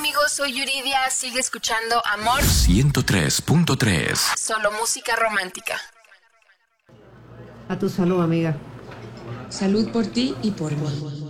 amigos, soy Yuridia. Sigue escuchando Amor 103.3. Solo música romántica. A tu salud, amiga. Salud por ti y por mí.